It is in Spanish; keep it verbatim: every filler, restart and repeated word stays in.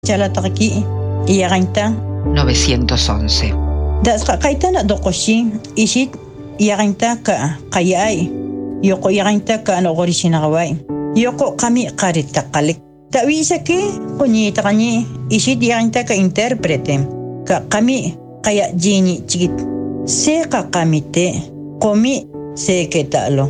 Chalataki Yarinta novecientos once. Das Kaitana Dokoshi, Ishit Yarinta Ka Kayai, Yoko Yarinta Ka no Gorishinawai, Yoko Kami Karita Kalik. Tawisaki, Kunitani, Ishit Yarinta Ka interprete, Ka Kami Kaya Jini Chit, Seka Kamite, Komi Seketalo,